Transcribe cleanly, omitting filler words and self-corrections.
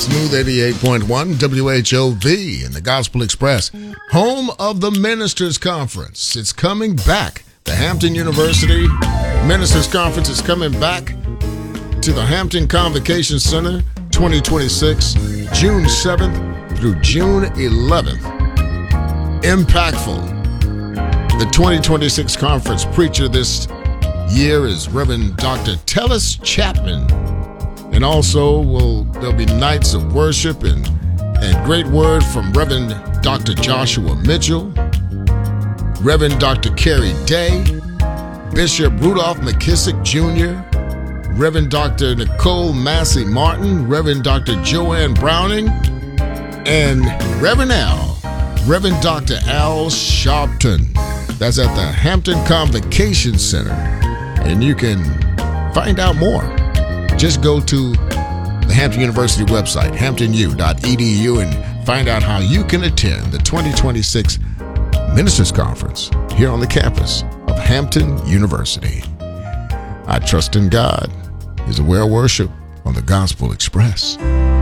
Smooth 88.1 WHOV and the Gospel Express, home of the Ministers Conference. It's coming back. The Hampton University Ministers Conference is coming back to the Hampton Convocation Center 2026, June 7th through June 11th. Impactful. The 2026 conference preacher this year is Reverend Dr. Tellis Chapman. And also there'll be nights of worship and great word from Reverend Dr. Joshua Mitchell, Reverend Dr. Carrie Day, Bishop Rudolph McKissick Jr., Reverend Dr. Nicole Massey Martin, Reverend Dr. Joanne Browning, and Reverend Dr. Al Sharpton. That's at the Hampton Convocation Center. And you can find out more. Just go to the Hampton University website, hamptonu.edu, and find out how you can attend the 2026 Ministers Conference here on the campus of Hampton University. I trust in God is a well worship on the Gospel Express.